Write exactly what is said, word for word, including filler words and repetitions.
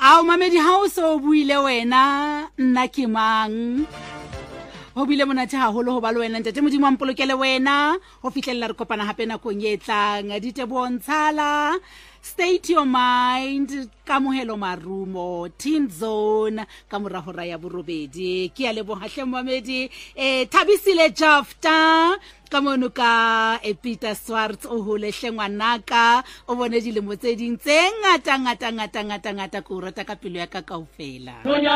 Ao mamedi ha o so buile wena nna ke mang ho bile monate haholo ho ba le wena ntate modimo ampolokele wena ho fihlella re kopana hape nakong e tlang dite bontshala state your mind kamohelo marumo teen zone ka mora hora ya borobedi ke a leboha hle mamedi eh Thabisile Jafta ka mono ka e Peter Swarts o hole hle ngwanaka o bone dilemo tse ding tse ngata ngata ngata ngata ngata ko rata ka pelo ya ka kaofela.